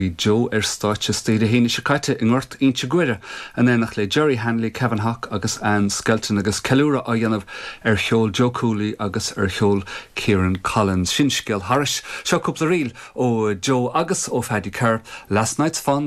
Joe státe stéide héine se caiite in ort inse guire an énach le Jerry Hanley, Kevin Hawke agus Anne Skelton agus ceúra a dhéanamh cheol Joe Cooley agus cheol Kieran Collins. Sin scéal Harris seo cúpla riil ó Joe agus ó Paddy Kerr, Last Night's Fun